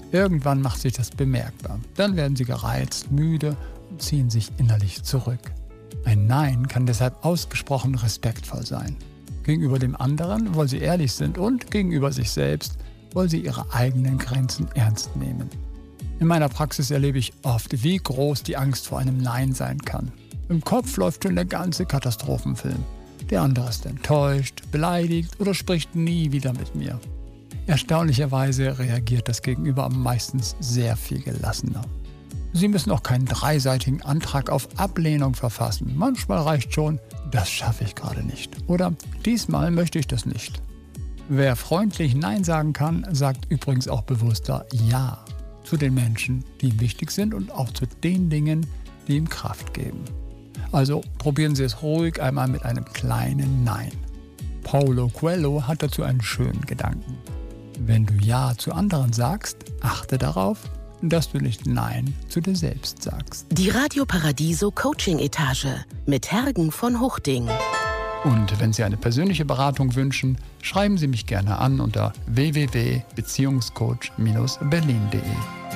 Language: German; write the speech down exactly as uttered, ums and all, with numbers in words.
Irgendwann macht sich das bemerkbar. Dann werden sie gereizt, müde und ziehen sich innerlich zurück. Ein Nein kann deshalb ausgesprochen respektvoll sein. Gegenüber dem anderen, weil sie ehrlich sind, und gegenüber sich selbst, weil sie ihre eigenen Grenzen ernst nehmen. In meiner Praxis erlebe ich oft, wie groß die Angst vor einem Nein sein kann. Im Kopf läuft schon der ganze Katastrophenfilm. Der andere ist enttäuscht, beleidigt oder spricht nie wieder mit mir. Erstaunlicherweise reagiert das Gegenüber meistens sehr viel gelassener. Sie müssen auch keinen dreiseitigen Antrag auf Ablehnung verfassen. Manchmal reicht schon, das schaffe ich gerade nicht. Oder diesmal möchte ich das nicht. Wer freundlich Nein sagen kann, sagt übrigens auch bewusster Ja zu den Menschen, die ihm wichtig sind, und auch zu den Dingen, die ihm Kraft geben. Also probieren Sie es ruhig einmal mit einem kleinen Nein. Paulo Coelho hat dazu einen schönen Gedanken. Wenn du Ja zu anderen sagst, achte darauf, dass du nicht Nein zu dir selbst sagst. Die Radio Paradiso Coaching Etage mit Hergen von Huchting. Und wenn Sie eine persönliche Beratung wünschen, schreiben Sie mich gerne an unter w w w punkt beziehungscoach Bindestrich berlin punkt de.